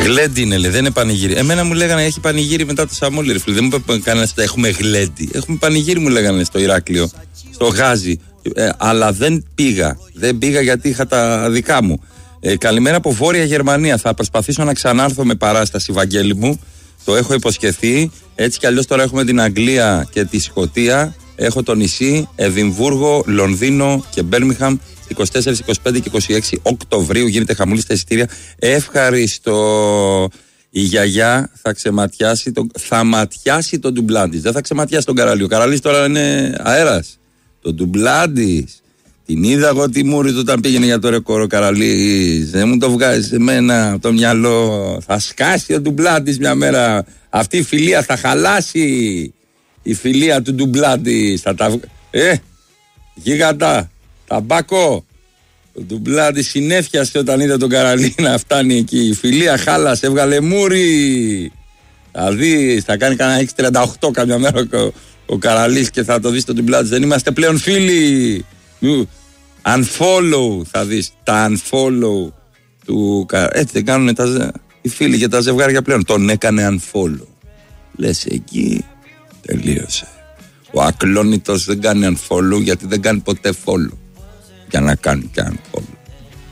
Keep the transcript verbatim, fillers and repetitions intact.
Γλέντι είναι, λέει, δεν είναι πανηγύρι. Εμένα μου λέγανε έχει πανηγύρι μετά το Σαμόλι, ρε φίλε. Δεν μου είπε κανένα έχουμε γλέντι. Έχουμε πανηγύρι, μου λέγανε στο Ηράκλειο, στο Γάζι. Ε, αλλά δεν πήγα. Δεν πήγα γιατί είχα τα δικά μου. Ε, καλημέρα από Βόρεια Γερμανία. Θα προσπαθήσω να ξανάρθω με παράσταση, Βαγγέλη μου. Το έχω υποσχεθεί. Έτσι κι αλλιώς τώρα έχουμε την Αγγλία και τη Σκωτία. Έχω το νησί, Εδιμβούργο, Λονδίνο και Μπέρμιχαμ. είκοσι τέσσερα, είκοσι πέντε και είκοσι έξι Οκτωβρίου γίνεται χαμούλη στα εισιτήρια. Ευχαριστώ. Η γιαγιά θα ξεματιάσει το, θα ματιάσει τον ντουμπλάν της. Δεν θα ξεματιάσει τον Καραλί. Ο Καραλής τώρα είναι αέρας. Το ντουμπλάν της. Την είδα εγώ τη μούρη του όταν πήγαινε για το ρεκόρ ο Καραλής. Δεν μου το βγάζει εμένα από το μυαλό. Θα σκάσει ο ντουμπλάν της μια μέρα. Αυτή η φιλία θα χαλάσει. Η φιλία του ντουμπλάν της. Θα τα... Ε, γίγαντα. Ταμπάκο. Το ντουμπλάντι συνέφιασε όταν είδε τον Καραλή να φτάνει εκεί. Η φιλία χάλασε, έβγαλε μούρι. Θα δεις, θα κάνει κανένα έξι τριάντα οκτώ καμιά μέρα ο, ο Καραλής και θα το δεις το ντουμπλάντι. Δεν είμαστε πλέον φίλοι. Unfollow, θα δεις τα unfollow του Καραλή. Έτσι δεν κάνουν τα, οι φίλοι και τα ζευγάρια πλέον. Τον έκανε unfollow. Λες εκεί τελείωσε. Ο ακλόνητος δεν κάνει unfollow γιατί δεν κάνει ποτέ follow. Για να κάνει και unfollow.